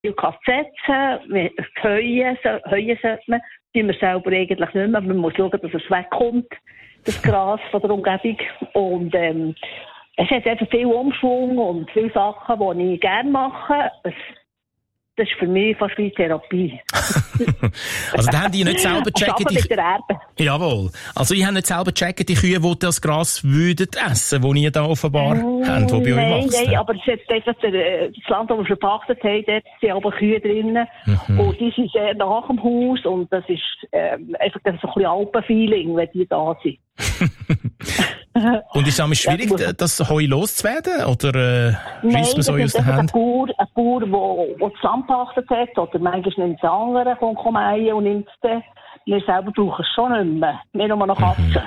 setzen, Heuen sollte man, tun wir selber eigentlich nicht mehr, aber man muss schauen, dass es wegkommt, das Gras von der Umgebung. Und es hat einfach viel Umschwung und viele Sachen, die ich gerne mache. Das ist für mich fast wie Therapie. Also, da haben die nicht selber checken. Mit der Erbe. Jawohl. Also, ich habe nicht selber checken, die Kühe, die das Gras würden essen, die ihr da offenbar habt, die bei euch wachsen. Nein, aber es ist einfach das Land, das wir verpachtet haben, dort sind aber Kühe drinnen. Und die sind sehr nach dem Haus und das ist einfach so ein bisschen Alpenfeeling, wenn die da sind. Und ist es schwierig, das Heu loszuwerden? Oder reißt man so aus der Hand? Ein Bauer, der das Land gepachtet hat, oder manchmal nimmt es andere, kommt mähen und nimmt es dann. Wir selber brauchen es schon nicht mehr. Wir nur noch Katzen.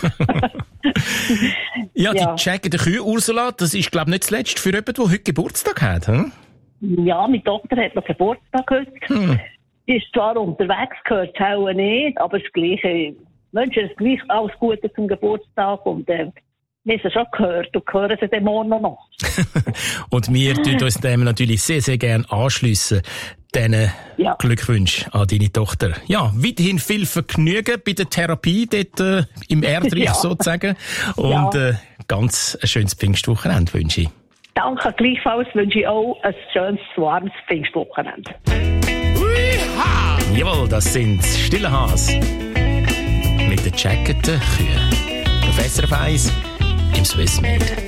Ja, die checken die Kühe, Ursula, das ist, glaube ich, nicht zuletzt für jemanden, der heute Geburtstag hat. Hm? Ja, meine Tochter hat noch Geburtstag heute. Die ist zwar unterwegs, gehört es auch nicht, aber das Gleiche. Wünsche es gleich alles Gute zum Geburtstag und wir haben es schon gehört und hören sie den morgen noch. Und wir tun uns dem natürlich sehr, sehr gerne anschliessen. Diesen Glückwunsch an deine Tochter. Ja, weiterhin viel Vergnügen bei der Therapie dort im Erdreich sozusagen. Und ganz ein schönes Pfingstwochenende wünsche ich. Danke, gleichfalls wünsche ich auch ein schönes, warmes Pfingstwochenende. Jawohl, das sind Stille Haas mit den Jacketen Kühen. Auf SRF 1 im Swissmade.